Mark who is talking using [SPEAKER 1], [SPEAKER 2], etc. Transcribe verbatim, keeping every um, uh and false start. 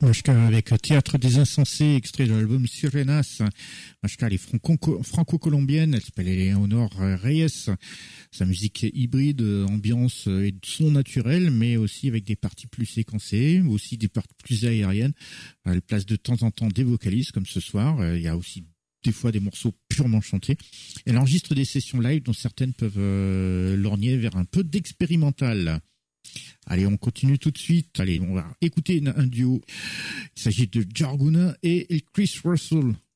[SPEAKER 1] Machka avec Théâtre des Insensés, extrait de l'album Sirenas. Machka, elle est franco- franco-colombienne, elle s'appelle Eleonor Reyes. Sa musique est hybride, ambiance et son naturel, mais aussi avec des parties plus séquencées, aussi des parties plus aériennes. Elle place de temps en temps des vocalistes, comme ce soir. Il y a aussi des fois des morceaux purement chantés. Elle enregistre des sessions live dont certaines peuvent euh, lorgner vers un peu d'expérimental. Allez, on continue tout de suite. Allez, on va écouter un duo. Il s'agit de Jarguna et Chris Russell.